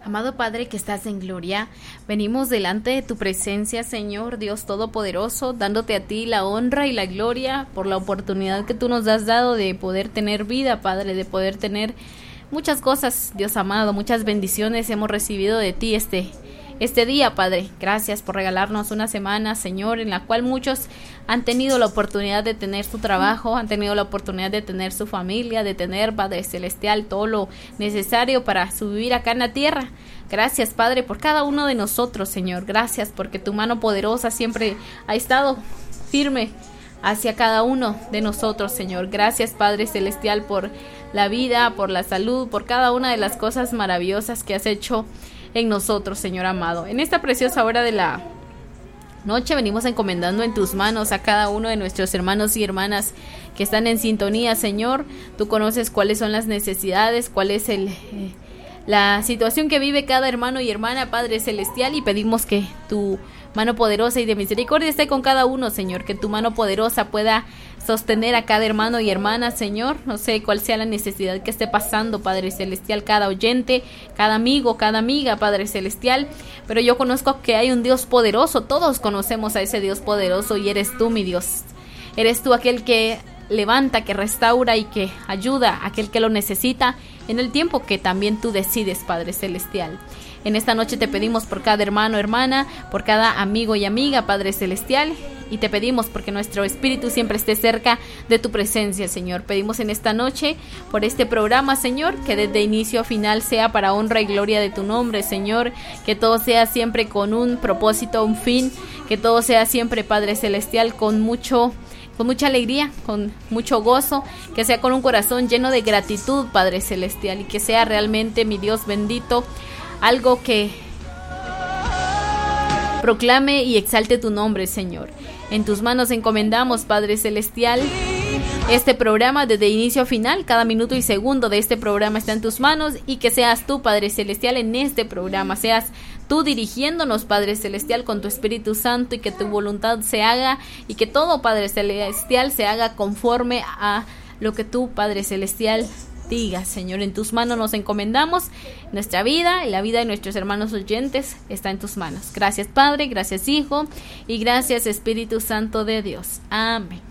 Amado Padre que estás en gloria, venimos delante de tu presencia, Señor Dios Todopoderoso, dándote a ti la honra y la gloria por la oportunidad que tú nos has dado de poder tener vida, Padre, de poder tener muchas cosas, Dios amado, muchas bendiciones hemos recibido de ti este día, Padre. Gracias por regalarnos una semana, Señor, en la cual muchos han tenido la oportunidad de tener su trabajo, han tenido la oportunidad de tener su familia, de tener, Padre Celestial, todo lo necesario para su vivir acá en la tierra. Gracias, Padre, por cada uno de nosotros, Señor. Gracias porque tu mano poderosa siempre ha estado firme hacia cada uno de nosotros, Señor. Gracias, Padre Celestial, por la vida, por la salud, por cada una de las cosas maravillosas que has hecho en nosotros, Señor amado. En esta preciosa hora de la noche venimos encomendando en tus manos a cada uno de nuestros hermanos y hermanas que están en sintonía, Señor. Tú conoces cuáles son las necesidades, cuál es la situación que vive cada hermano y hermana, Padre Celestial, y pedimos que tu mano poderosa y de misericordia esté con cada uno, Señor, que tu mano poderosa pueda sostener a cada hermano y hermana, Señor. No sé cuál sea la necesidad que esté pasando, Padre Celestial, cada oyente, cada amigo, cada amiga, Padre Celestial, pero yo conozco que hay un Dios poderoso, todos conocemos a ese Dios poderoso y eres tú, mi Dios. Eres tú aquel que levanta, que restaura y que ayuda a aquel que lo necesita en el tiempo que también tú decides, Padre Celestial. En esta noche te pedimos por cada hermano, hermana, por cada amigo y amiga, Padre Celestial, y te pedimos porque nuestro espíritu siempre esté cerca de tu presencia, Señor. Pedimos en esta noche por este programa, Señor, que desde inicio a final sea para honra y gloria de tu nombre, Señor, que todo sea siempre con un propósito, un fin, que todo sea siempre, Padre Celestial, con mucha alegría, con mucho gozo, que sea con un corazón lleno de gratitud, Padre Celestial, y que sea realmente, mi Dios bendito, algo que proclame y exalte tu nombre, Señor. En tus manos encomendamos, Padre Celestial, este programa desde inicio a final. Cada minuto y segundo de este programa está en tus manos, y que seas tú, Padre Celestial, en este programa. Seas tú dirigiéndonos, Padre Celestial, con tu Espíritu Santo, y que tu voluntad se haga, y que todo, Padre Celestial, se haga conforme a lo que tú, Padre Celestial, digas, Señor. En tus manos nos encomendamos. Nuestra vida y la vida de nuestros hermanos oyentes está en tus manos. Gracias, Padre, gracias, Hijo, y gracias, Espíritu Santo de Dios. Amén.